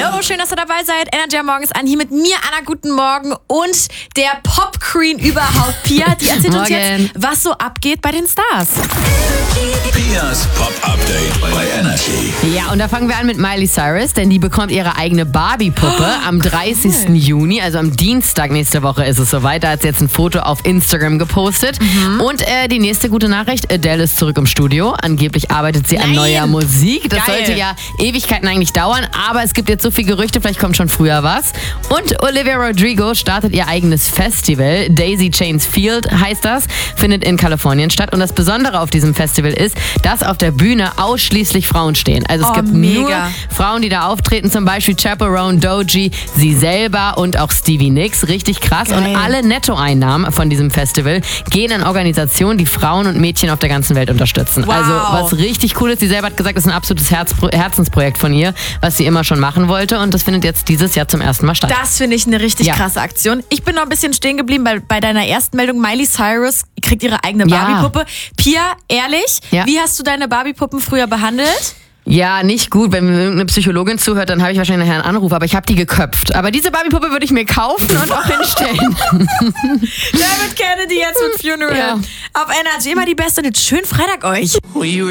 Hallo, schön, dass ihr dabei seid. Energy morgens an. Hier mit mir, Anna, guten Morgen. Und der Pop-Queen überhaupt, Pia. Die erzählt uns jetzt, was so abgeht bei den Stars. Pias Pop-Update bei Energy. Ja, und da fangen wir an mit Miley Cyrus, denn die bekommt ihre eigene Barbie-Puppe am 30. Juni, also am Dienstag nächste Woche ist es soweit. Da hat sie jetzt ein Foto auf Instagram gepostet. Und die nächste gute Nachricht, Adele ist zurück im Studio. Angeblich arbeitet sie an neuer Musik. Das sollte ja Ewigkeiten eigentlich dauern, aber es gibt jetzt so viele Gerüchte, vielleicht kommt schon früher was. Und Olivia Rodrigo startet ihr eigenes Festival. Daisy Chains Field heißt das, findet in Kalifornien statt. Und das Besondere auf diesem Festival ist, dass auf der Bühne ausschließlich Frauen stehen. Also es gibt nur Frauen, die da auftreten, zum Beispiel Chaperone, Doji, sie selber und auch Stevie Nicks. Richtig krass. Und alle Nettoeinnahmen von diesem Festival gehen an Organisationen, die Frauen und Mädchen auf der ganzen Welt unterstützen. Wow. Also was richtig cool ist, sie selber hat gesagt, das ist ein absolutes Herzensprojekt von ihr, was sie immer schon machen wollte. Und das findet jetzt dieses Jahr zum ersten Mal statt. Das finde ich eine richtig krasse Aktion. Ich bin noch ein bisschen stehen geblieben bei deiner ersten Meldung. Miley Cyrus kriegt ihre eigene Barbie-Puppe. Pia, ehrlich, wie hast du deine Barbie-Puppen früher behandelt? Ja, nicht gut. Wenn mir eine Psychologin zuhört, dann habe ich wahrscheinlich nachher einen Anruf, aber ich habe die geköpft. Aber diese Barbie-Puppe würde ich mir kaufen und auch hinstellen. David Kennedy jetzt mit Funeral. Auf Energy immer die Beste und jetzt schönen Freitag euch.